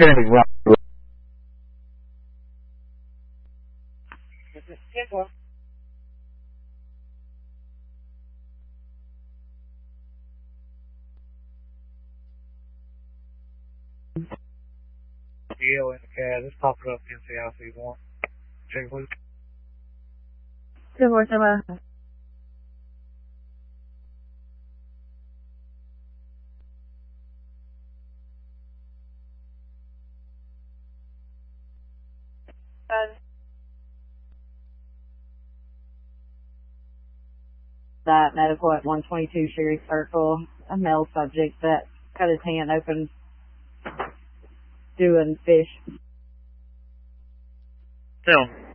Training well. This is Tickler. Yale in the CAD. Just pop it up against the house if you want. Check Luke. 247. That medical at 122 Sherry Circle, a male subject that cut his hand open doing fish. Tell him.